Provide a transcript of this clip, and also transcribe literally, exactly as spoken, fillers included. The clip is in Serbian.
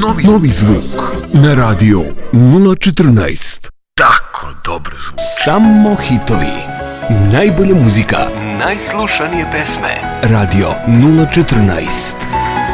Novi, novi zvuk na radio nula četrnaest. Tako dobar zvuk. Samo hitovi. Najbolja muzika. Najslušanije pesme. Radio nula četrnaest.